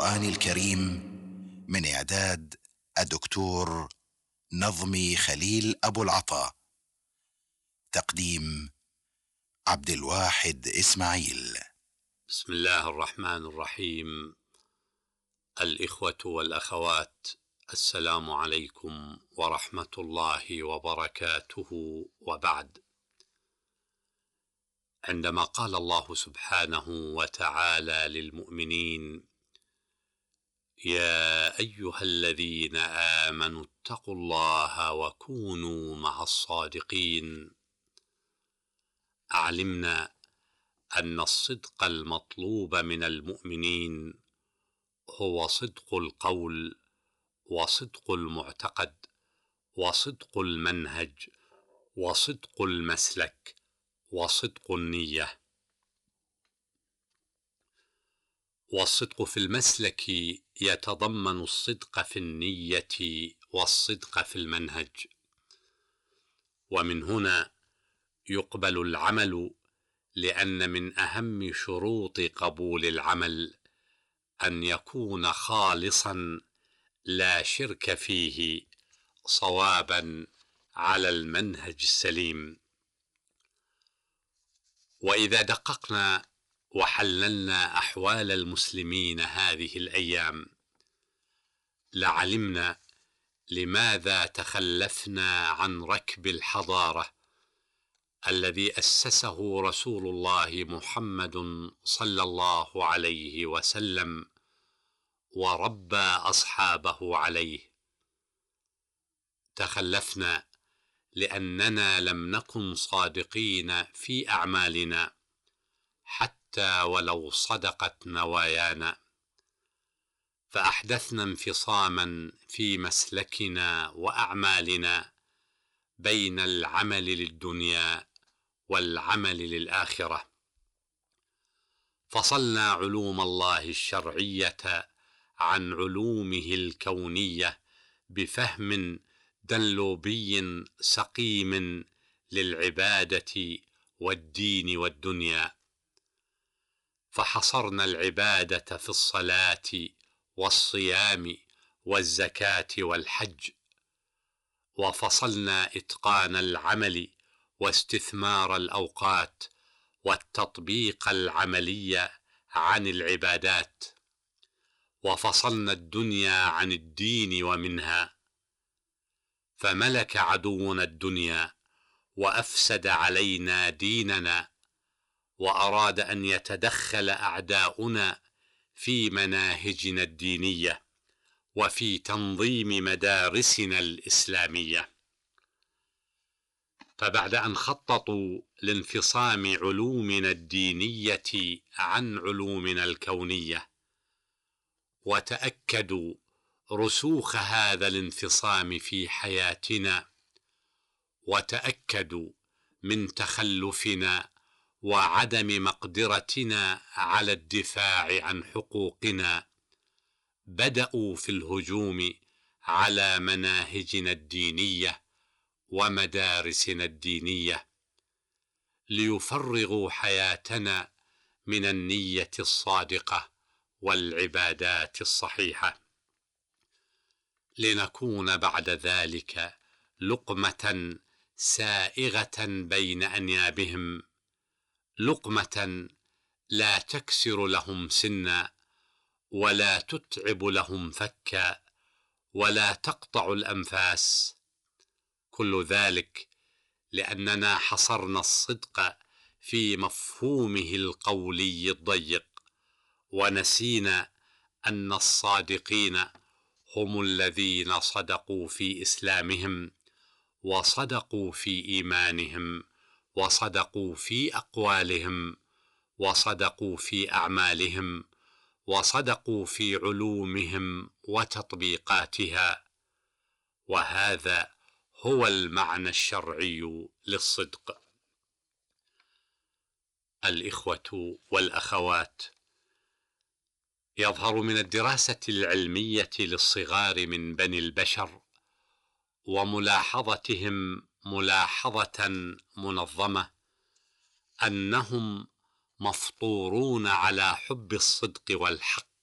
القرآن الكريم من إعداد الدكتور نظمي خليل أبو العطا. تقديم عبد الواحد إسماعيل. بسم الله الرحمن الرحيم. الإخوة والأخوات، السلام عليكم ورحمة الله وبركاته، وبعد. عندما قال الله سبحانه وتعالى للمؤمنين: يا أيها الذين آمنوا اتقوا الله وكونوا مع الصادقين، علمنا أن الصدق المطلوب من المؤمنين هو صدق القول وصدق المعتقد وصدق المنهج وصدق المسلك وصدق النية. والصدق في المسلك يتضمن الصدق في النية والصدق في المنهج، ومن هنا يقبل العمل، لأن من أهم شروط قبول العمل أن يكون خالصا لا شرك فيه، صوابا على المنهج السليم. وإذا دققنا وحللنا أحوال المسلمين هذه الأيام لعلمنا لماذا تخلفنا عن ركب الحضارة الذي أسسه رسول الله محمد صلى الله عليه وسلم وربى أصحابه عليه. تخلفنا لأننا لم نكن صادقين في أعمالنا حتى ولو صدقت نوايانا، فأحدثنا انفصاما في مسلكنا وأعمالنا بين العمل للدنيا والعمل للآخرة. فصلنا علوم الله الشرعية عن علومه الكونية بفهم دنلوبي سقيم للعبادة والدين والدنيا، فحصرنا العبادة في الصلاة والصيام والزكاة والحج، وفصلنا إتقان العمل واستثمار الأوقات والتطبيق العملي عن العبادات، وفصلنا الدنيا عن الدين ومنها. فملك عدونا الدنيا وأفسد علينا ديننا، وأراد أن يتدخل أعداؤنا في مناهجنا الدينية وفي تنظيم مدارسنا الإسلامية. فبعد أن خططوا لانفصام علومنا الدينية عن علومنا الكونية، وتأكدوا رسوخ هذا الانفصام في حياتنا، وتأكدوا من تخلفنا وعدم مقدرتنا على الدفاع عن حقوقنا، بدأوا في الهجوم على مناهجنا الدينية ومدارسنا الدينية ليفرغوا حياتنا من النية الصادقة والعبادات الصحيحة، لنكون بعد ذلك لقمة سائغة بين أنيابهم، لقمة لا تكسر لهم سنا ولا تتعب لهم فكا ولا تقطع الأنفاس. كل ذلك لأننا حصرنا الصدق في مفهومه القولي الضيق، ونسينا أن الصادقين هم الذين صدقوا في إسلامهم، وصدقوا في إيمانهم، وصدقوا في أقوالهم، وصدقوا في أعمالهم، وصدقوا في علومهم وتطبيقاتها. وهذا هو المعنى الشرعي للصدق. الإخوة والأخوات، يظهر من الدراسة العلمية للصغار من بني البشر وملاحظتهم ملاحظة منظمة أنهم مفطورون على حب الصدق والحق